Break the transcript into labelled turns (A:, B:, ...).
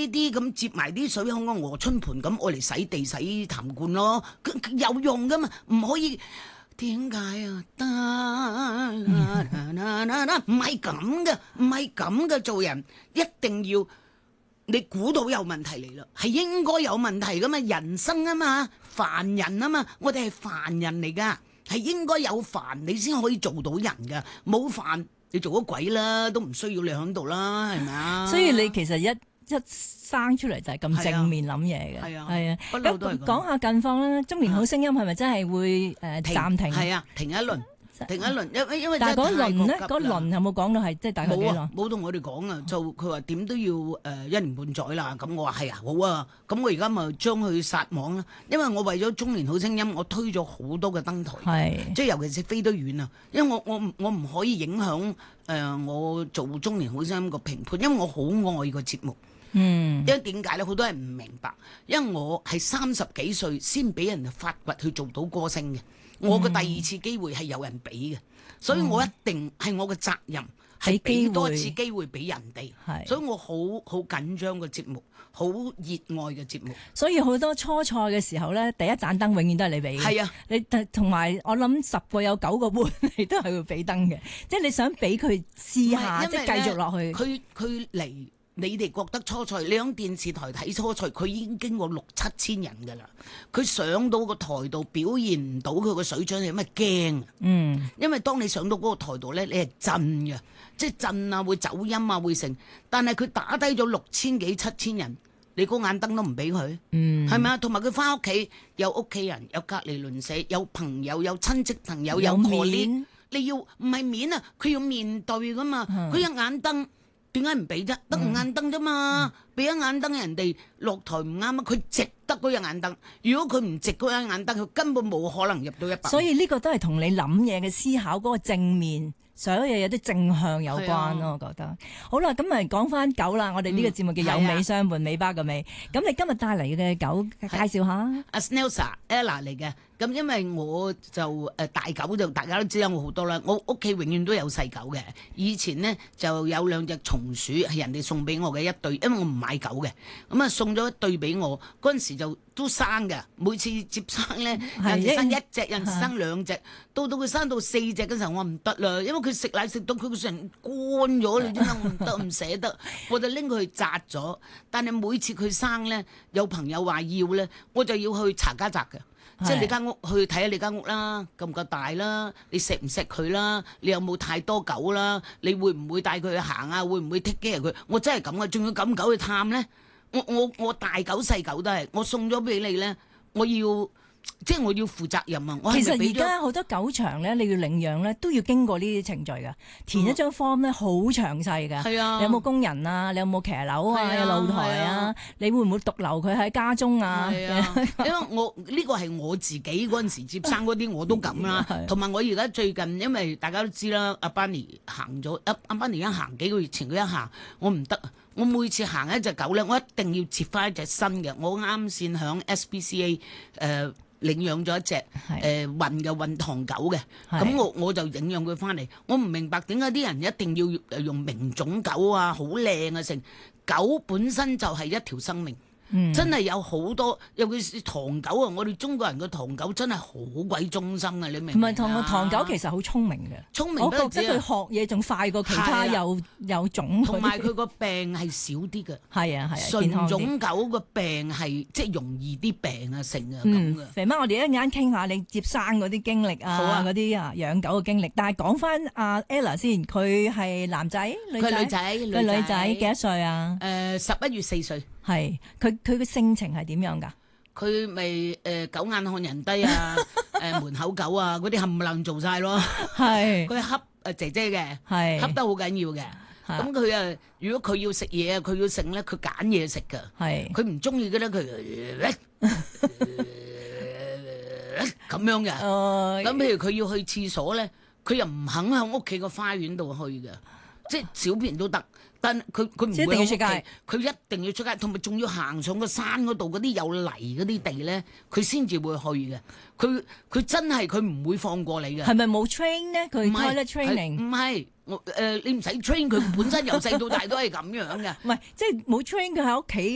A: 呢啲咁接埋啲水，好似鵝春盤咁，我嚟洗地洗痰罐咯，有用噶嘛，唔可以。點解啊？唔係咁嘅，唔係咁嘅，做人一定要你估到有問題嚟啦，係應該有問題噶嘛，人生啊嘛，凡人啊嘛，我哋係凡人嚟噶，係應該有凡你先可以做到人噶，冇凡你做咗鬼啦，都唔需要你喺度啦，係咪啊？
B: 所以你其實一生出嚟就係咁正面諗嘢嘅，
A: 係啊，
B: 係啊。
A: 不嬲都係咁。
B: 咁講下近況啦，中年好聲音係咪真係會暫停？
A: 係啊，停一輪。停一輪，因為
B: 但係嗰輪咧，嗰
A: 輪
B: 輪有冇講到係即係大概幾耐？
A: 冇同我哋講啊，就佢話點都要1年半載啦。咁我話係啊，好啊。咁我而家咪將佢殺網啦。因為我為咗中年好聲音，我推咗好多嘅登台，即係尤其是飛得遠啊。因為我唔可以影響我做中年好聲音個評判，因為我好愛個節目。因為點解咧？好多人唔明白，因為我係30幾歲先俾人發掘去做到歌星嘅。我嘅第二次機會係有人俾嘅，所以我一定係我嘅責任係俾多次機會俾人哋，所以我好緊張嘅節目，好熱愛嘅節目。
B: 所以好多初賽嘅時候咧，第一盞燈永遠都係你俾嘅。係啊，你同埋我諗10個有9個半你都係會俾燈嘅，即係你想俾佢試下，即係繼續落去。
A: 佢嚟。你哋覺得初賽，你喺電視台睇初賽，佢已經經過6、7千人㗎啦。佢上到個台度表現唔到佢個水準，係乜驚？因為當你上到嗰個台度咧，你係震嘅，即係震啊，會走音啊，會成。但係佢打低咗6千幾、7千人，你嗰眼燈都唔俾佢，係咪啊？同埋佢翻屋企有屋企人，有隔離鄰舍，有朋友，有親戚朋友，有面，你要唔係面啊？佢要面對㗎嘛，佢一眼燈。點解唔俾啫？得5眼燈啫嘛，俾一眼燈人哋落台唔啱啊！佢值得嗰一眼燈，如果佢唔值嗰一眼燈，佢根本冇可能入到100。
B: 所以呢個都係同你諗嘢嘅思考嗰個正面，所有嘢有啲正向有關咯。我覺得好啦，咁咪講翻狗啦。我哋呢個節目叫有尾相伴，尾巴嘅尾。咁你今日帶嚟嘅狗介紹下。
A: 阿 Snelsa Ella 嚟嘅。咁因為我就大狗就大家都知啦，我好多啦，我屋企永遠都有細狗嘅。以前呢就有2隻松鼠係人哋送俾我嘅一對，因為我唔買狗嘅，咁啊送咗一對俾我。嗰陣時就都生嘅，每次接生咧，有時生1隻，有時生2隻，到佢生到4隻嘅時候，我唔得啦，因為佢食奶食到佢個成乾咗，你知啦，我唔得，唔捨得，我就拎佢去紮咗。但係每次佢生咧，有朋友話要咧，我就要去查家宅嘅。即係你間屋去睇下你間屋啦，夠唔夠大啦？你錫唔錫佢啦？你有冇太多狗啦？你會唔會帶佢去行啊？會唔會 take care佢？我真係咁啊！仲要咁狗去探咧？我大狗細狗都係，我送咗俾你咧，我要負責任啊！
B: 其實而家好多狗場咧，你要領養咧，都要經過呢啲程序噶，填一張 form 咧，好詳細噶。係啊，你有冇工人啊？你有冇騎樓啊？有露台啊？你會唔會獨留佢喺家中啊？
A: 因為我呢個係我自己嗰陣時接生嗰啲我都咁啦，同埋我而家最近，因為大家都知啦，阿班尼行咗，阿班尼一行幾個月前佢一行，我唔得啊！我每次行一隻狗咧，我一定要接翻一隻新嘅。我啱先響 SPCA 領養咗一隻混糖狗嘅，咁我就領養佢翻嚟。我唔明白點解啲人一定要用名種狗啊，好靚啊成。狗本身就係一條生命。真係有好多，尤其是唐狗啊！我哋中國人嘅唐狗真係好鬼忠心啊！你明唔明？唔係
B: 唐狗其實好聰明嘅，聰明我覺得佢學嘢仲快過其他有種。同埋佢個病係少啲嘅，係啊，純種狗個病係即係容易啲病啊成啊咁嘅。肥媽，我哋一陣間傾下你接生嗰啲經歷啊，好啊，嗰啲養狗嘅經歷。但係講翻阿 Ella 先，佢係男仔女仔？佢女仔，幾多歲啊？11月4歲。係佢嘅性情係點樣噶？佢咪狗眼看人低啊，門口狗啊，嗰啲冚唪唥做晒咯。係佢恰姐姐嘅，係恰得好緊要嘅。咁佢如果佢要食嘢啊，佢要食咧，佢揀嘢食噶。係佢唔中意嘅咧，佢咁樣嘅。咁譬如佢要去廁所咧，佢又唔肯喺屋企個花園度去嘅，即係小便都得。但佢唔會喺屋企，佢一定要出街，同埋仲要行上個山嗰度嗰啲有泥嗰啲地咧，佢先至會去嘅。佢真係佢唔會放過你嘅。係咪冇 train 咧？佢 toilet training 唔係你唔使 train，佢本身由細到大都係咁樣嘅。唔係即係冇 train 佢喺屋企。